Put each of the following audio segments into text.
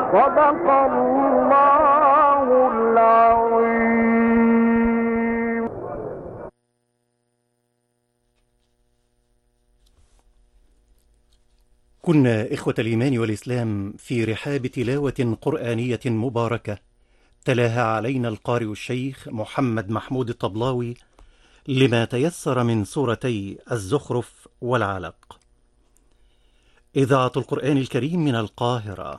صدق الله العظيم. كنا إخوة الإيمان والإسلام في رحاب تلاوة قرآنية مباركة تلاها علينا القارئ الشيخ محمد محمود الطبلاوي لما تيسر من سورتي الزخرف والعلق. إذاعة القرآن الكريم من القاهرة.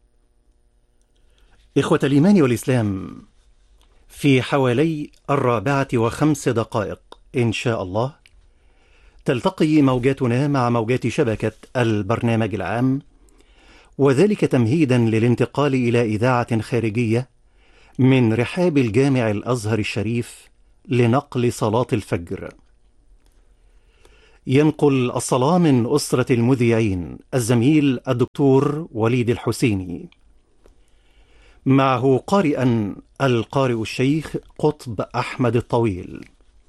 إخوة الإيمان والإسلام، في حوالي 4:05 إن شاء الله تلتقي موجاتنا مع موجات شبكة البرنامج العام، وذلك تمهيدا للانتقال إلى إذاعة خارجية من رحاب الجامع الأزهر الشريف لنقل صلاة الفجر. ينقل الصلاة من أسرة المذيعين الزميل الدكتور وليد الحسيني، معه قارئا القارئ الشيخ قطب أحمد الطويل،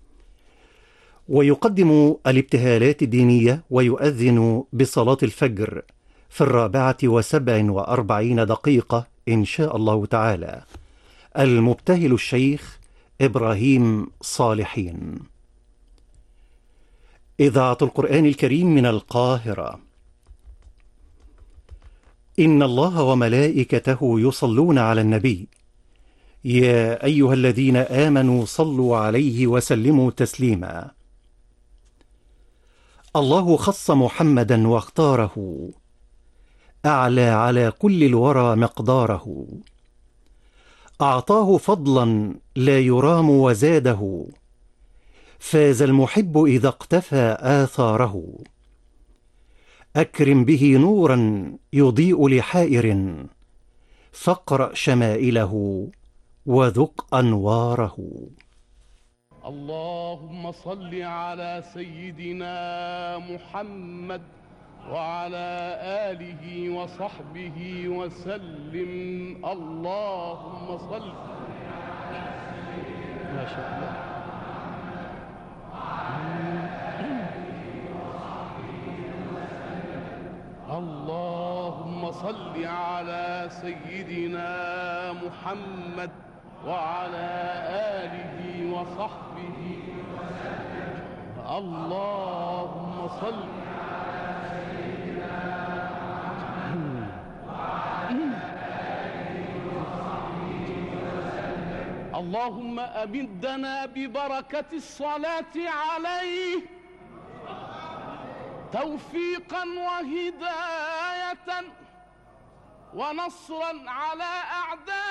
ويقدم الابتهالات الدينية ويؤذن بصلاة الفجر في 4:47 إن شاء الله تعالى المبتهل الشيخ إبراهيم صالحين. إذاعة القرآن الكريم من القاهرة. إن الله وملائكته يصلون على النبي، يا أيها الذين آمنوا صلوا عليه وسلموا تسليما. الله خص محمدا واختاره، أعلى على كل الورى مقداره، أعطاه فضلا لا يرام وزاده، فاز المحب إذا اقتفى آثاره. أكرم به نورا يضيء لحائر، فاقرأ شمائله وذق أنواره. اللهم صل على سيدنا محمد وعلى آله وصحبه وسلم. اللهم صل ما شاء الله. اللهم صل على سيدنا محمد وعلى آله وصحبه وسلم. اللهم صل على سيدنا محمد وعلى آله وصحبه وسلم. اللهم أمدنا ببركة الصلاة عليه توفيقا وهداية ونصرا على أعدائه